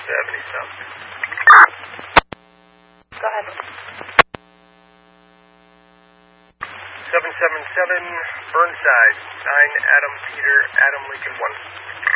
South. Go ahead. 777 Burnside, 9 Adam Peter, Adam Lincoln 1.